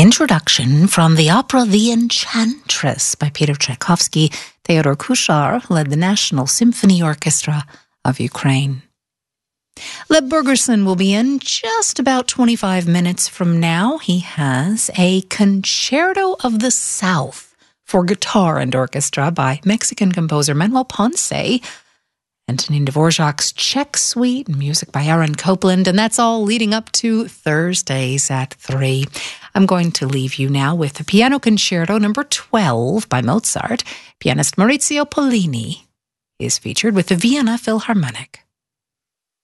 introduction from the opera The Enchantress by Peter Tchaikovsky. Theodor Kuchar led the National Symphony Orchestra of Ukraine. Leb Bergerson will be in just about 25 minutes from now. He has a Concerto of the South for guitar and orchestra by Mexican composer Manuel Ponce, Antonin Dvorak's Czech Suite, music by Aaron Copland, and that's all leading up to Thursdays at 3. I'm going to leave you now with the Piano Concerto number 12 by Mozart. Pianist Maurizio Pollini is featured with the Vienna Philharmonic.